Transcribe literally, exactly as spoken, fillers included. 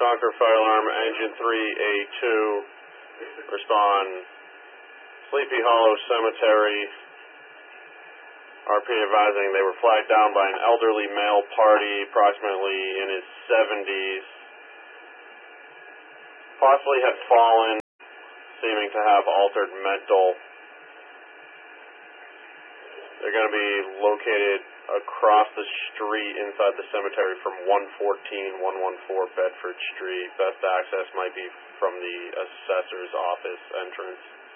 Concord Fire Alarm, Engine three A two, respond Sleepy Hollow Cemetery. R P advising they were flagged down by an elderly male party, approximately in his seventies. Possibly had fallen, seeming to have altered mental. They're going to be located across the street inside the cemetery from one fourteen one fourteen Bedford Street. Best access might be from the assessor's office entrance.